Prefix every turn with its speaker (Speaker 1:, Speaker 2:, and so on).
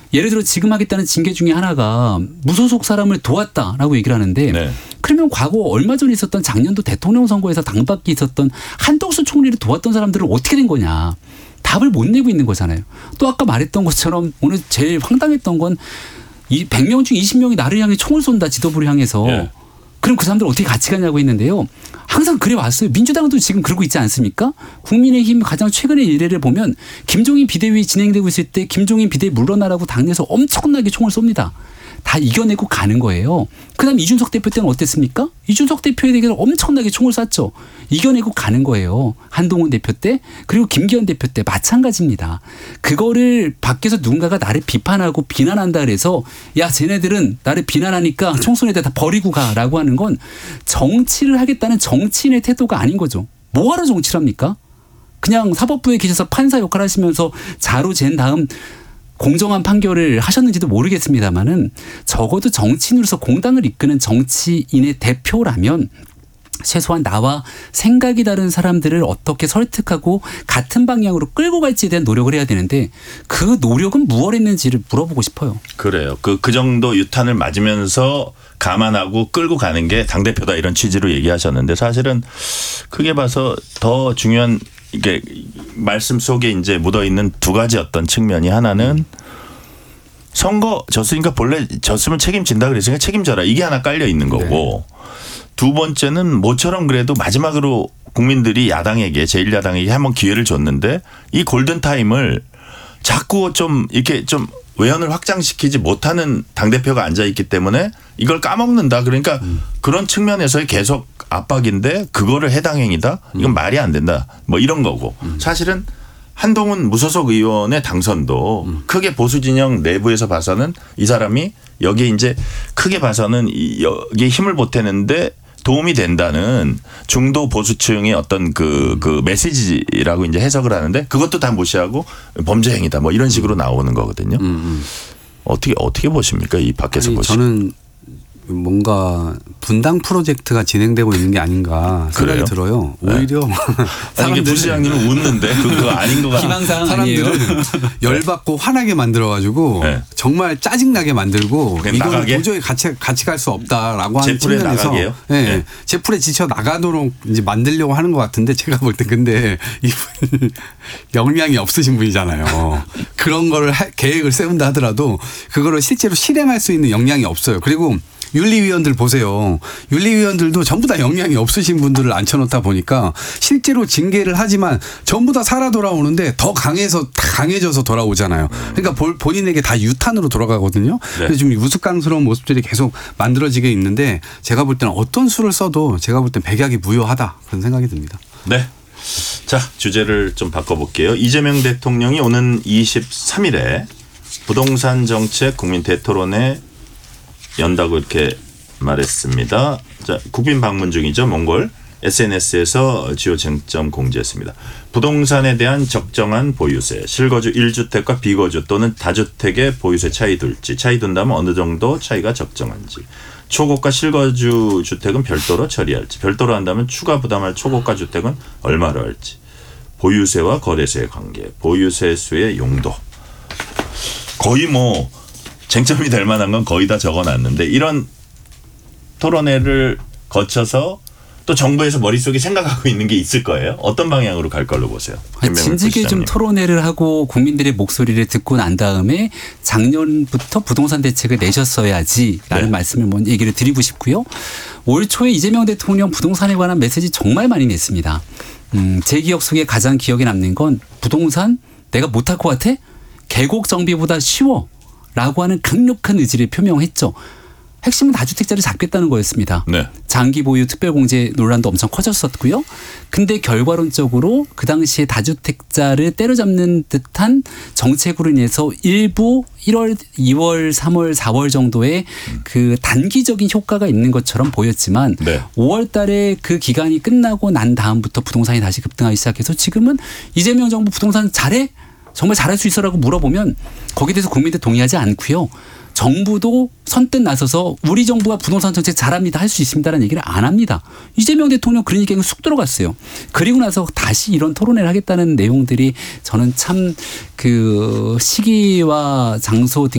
Speaker 1: 예를 들어 지금 하겠다는 징계 중에 하나가 무소속 사람을 도왔다라고 얘기를 하는데
Speaker 2: 네.
Speaker 1: 그러면 과거 얼마 전에 있었던 작년도 대통령 선거에서 당밖에 있었던 한덕수 총리를 도왔던 사람들은 어떻게 된 거냐. 답을 못 내고 있는 거잖아요. 또 아까 말했던 것처럼 오늘 제일 황당했던 건 100명 중 20명이 나를 향해 총을 쏜다 지도부를 향해서.
Speaker 2: 예.
Speaker 1: 그럼 그 사람들 어떻게 같이 가냐고 했는데요. 항상 그래 왔어요. 민주당도 지금 그러고 있지 않습니까? 국민의힘 가장 최근의 일례를 보면 김종인 비대위 진행되고 있을 때 김종인 비대위 물러나라고 당내에서 엄청나게 총을 쏩니다. 다 이겨내고 가는 거예요. 그다음 이준석 대표 때는 어땠습니까? 이준석 대표에 대해서 엄청나게 총을 쐈죠. 이겨내고 가는 거예요. 한동훈 대표 때 그리고 김기현 대표 때 마찬가지입니다. 그거를 밖에서 누군가가 나를 비판하고 비난한다 그래서 야 쟤네들은 나를 비난하니까 총선에 다 버리고 가라고 하는 건 정치를 하겠다는 정치인의 태도가 아닌 거죠. 뭐하러 정치를 합니까? 그냥 사법부에 계셔서 판사 역할 하시면서 자로 잰 다음 공정한 판결을 하셨는지도 모르겠습니다만은 적어도 정치인으로서 공당을 이끄는 정치인의 대표라면 최소한 나와 생각이 다른 사람들을 어떻게 설득하고 같은 방향으로 끌고 갈지에 대한 노력을 해야 되는데 그 노력은 무엇 했는지를 물어보고 싶어요.
Speaker 2: 그래요. 그 정도 유탄을 맞으면서 감안하고 끌고 가는 게 당대표다 이런 취지로 얘기하셨는데 사실은 크게 봐서 더 중요한 이게 말씀 속에 이제 묻어 있는 두 가지 어떤 측면이 하나는 선거 졌으니까 본래 졌으면 책임진다 그랬으니까 책임져라 이게 하나 깔려 있는 거고 두 번째는 모처럼 그래도 마지막으로 국민들이 야당에게 제1야당에게 한번 기회를 줬는데 이 골든타임을 자꾸 좀 이렇게 좀 외연을 확장시키지 못하는 당대표가 앉아있기 때문에 이걸 까먹는다. 그러니까 그런 측면에서의 계속 압박인데 그거를 해당행위다. 이건 말이 안 된다. 뭐 이런 거고. 사실은 한동훈 무소속 의원의 당선도 크게 보수 진영 내부에서 봐서는 이 사람이 여기에 이제 크게 봐서는 여기에 힘을 보태는데 도움이 된다는 중도 보수층의 어떤 그 메시지라고 이제 해석을 하는데 그것도 다 무시하고 범죄 행위다 뭐 이런 식으로 나오는 거거든요. 어떻게 보십니까? 이 밖에서 보시면.
Speaker 3: 저는 뭔가 분당 프로젝트가 진행되고 있는 게 아닌가 생각이
Speaker 2: 그래요?
Speaker 3: 들어요. 오히려
Speaker 2: 사람들 부시장님은 웃는데 그거 아닌 것 같아요.
Speaker 1: 희망사항
Speaker 3: 사람들을 열받고 화나게 만들어가지고
Speaker 2: 네.
Speaker 3: 정말 짜증나게 만들고 이거는
Speaker 2: 나가게?
Speaker 3: 도저히 같이 갈 수 없다라고 하는
Speaker 2: 제풀에
Speaker 3: 측면에서
Speaker 2: 나가게요?
Speaker 3: 네.
Speaker 2: 네.
Speaker 3: 제풀에 지쳐 나가도록 이제 만들려고 하는 것 같은데 제가 볼 때 근데 이분 역량이 없으신 분이잖아요. 그런 거를 계획을 세운다 하더라도 그거를 실제로 실행할 수 있는 역량이 없어요. 그리고 윤리위원들 보세요. 윤리위원들도 전부 다 역량이 없으신 분들을 앉혀놓다 보니까 실제로 징계를 하지만 전부 다 살아 돌아오는데 더 강해져서 돌아오잖아요. 그러니까 본인에게 다 유탄으로 돌아가거든요.
Speaker 2: 네.
Speaker 3: 그래서 좀 우스꽝스러운 모습들이 계속 만들어지게 있는데 제가 볼 때는 어떤 수를 써도 제가 볼 땐 백약이 무효하다 그런 생각이 듭니다.
Speaker 2: 네. 자, 주제를 좀 바꿔볼게요. 이재명 대통령이 오는 23일에 부동산 정책 국민 대토론회 연다고 이렇게 말했습니다. 자, 국빈 방문 중이죠. 몽골 SNS에서 주요 쟁점 공지했습니다. 부동산에 대한 적정한 보유세, 실거주 1주택과 비거주 또는 다주택의 보유세 차이 둘지, 차이 둔다면 어느 정도 차이가 적정한지, 초고가 실거주 주택은 별도로 처리할지, 별도로 한다면 추가 부담할 초고가 주택은 얼마로 할지, 보유세와 거래세의 관계, 보유세 수의 용도. 거의 뭐 쟁점이 될 만한 건 거의 다 적어놨는데 이런 토론회를 거쳐서 또 정부에서 머릿속에 생각하고 있는 게 있을 거예요. 어떤 방향으로 갈 걸로 보세요?
Speaker 1: 진지하게 좀 토론회를 하고 국민들의 목소리를 듣고 난 다음에 작년부터 부동산 대책을 내셨어야지라는
Speaker 2: 네.
Speaker 1: 말씀을 먼저 얘기를 드리고 싶고요. 올 초에 이재명 대통령 부동산에 관한 메시지 정말 많이 냈습니다. 제 기억 속에 가장 기억에 남는 건 부동산 내가 못할 것 같아? 계곡 정비보다 쉬워. 라고 하는 강력한 의지를 표명했죠. 핵심은 다주택자를 잡겠다는 거였습니다.
Speaker 2: 네.
Speaker 1: 장기 보유 특별공제 논란도 엄청 커졌었고요. 근데 결과론적으로 그 당시에 다주택자를 때려잡는 듯한 정책으로 인해서 일부 1월, 2월, 3월, 4월 정도의 그 단기적인 효과가 있는 것처럼 보였지만
Speaker 2: 네.
Speaker 1: 5월 달에 그 기간이 끝나고 난 다음부터 부동산이 다시 급등하기 시작해서 지금은 이재명 정부 부동산 잘해? 정말 잘할 수 있어라고 물어보면 거기에 대해서 국민들 동의하지 않고요. 정부도 선뜻 나서서 우리 정부가 부동산 정책 잘합니다. 할 수 있습니다라는 얘기를 안 합니다. 이재명 대통령 그런 얘기가 쑥 들어갔어요. 그리고 나서 다시 이런 토론회를 하겠다는 내용들이 저는 참 그 시기와 장소 등